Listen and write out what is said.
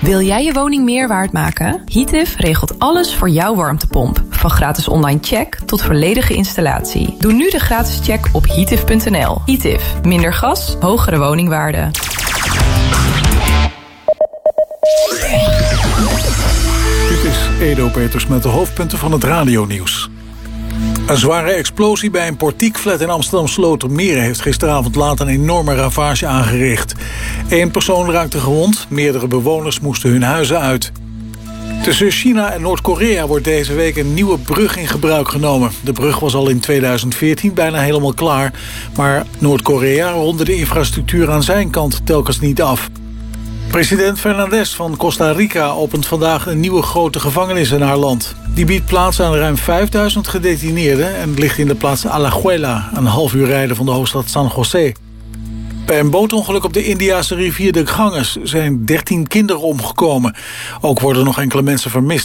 Wil jij je woning meer waard maken? Heative regelt alles voor jouw warmtepomp. Van gratis online check tot volledige installatie. Doe nu de gratis check op heative.nl. Heative. Minder gas, hogere woningwaarde. Dit is Edo Peters met de hoofdpunten van het radionieuws. Een zware explosie bij een portiekflat in Amsterdam-Slotermeer heeft gisteravond laat een enorme ravage aangericht. 1 persoon raakte gewond, meerdere bewoners moesten hun huizen uit. Tussen China en Noord-Korea wordt deze week een nieuwe brug in gebruik genomen. De brug was al in 2014 bijna helemaal klaar, maar Noord-Korea ronde de infrastructuur aan zijn kant telkens niet af. President Fernandez van Costa Rica opent vandaag een nieuwe grote gevangenis in haar land. Die biedt plaats aan ruim 5000 gedetineerden en ligt in de plaats Alajuela, een half uur rijden van de hoofdstad San José. Bij een bootongeluk op de Indiase rivier de Ganges zijn 13 kinderen omgekomen. Ook worden nog enkele mensen vermist.